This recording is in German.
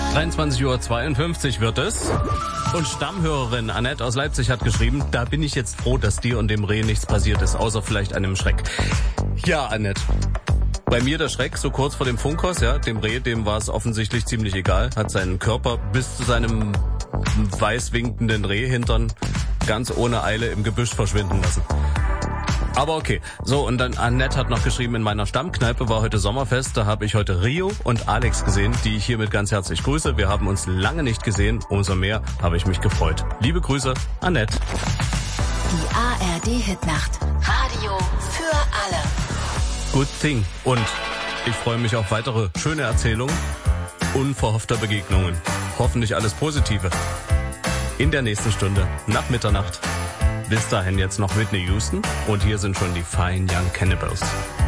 23:52 Uhr wird es. Und Stammhörerin Annette aus Leipzig hat geschrieben, da bin ich jetzt froh, dass dir und dem Reh nichts passiert ist, außer vielleicht einem Schreck. Ja, Annette. Bei mir der Schreck, so kurz vor dem Funkhaus, ja, dem Reh, dem war es offensichtlich ziemlich egal, hat seinen Körper bis zu seinem weiß winkenden Rehhintern ganz ohne Eile im Gebüsch verschwinden lassen. Aber okay. So, und dann Annette hat noch geschrieben, in meiner Stammkneipe war heute Sommerfest, da habe ich heute Rio und Alex gesehen, die ich hiermit ganz herzlich grüße. Wir haben uns lange nicht gesehen, umso mehr habe ich mich gefreut. Liebe Grüße, Annette. Die ARD-Hitnacht. Radio für alle. Good thing. Und ich freue mich auf weitere schöne Erzählungen, unverhoffter Begegnungen. Hoffentlich alles Positive. In der nächsten Stunde, nach Mitternacht. Bis dahin jetzt noch Whitney Houston und hier sind schon die Fine Young Cannibals.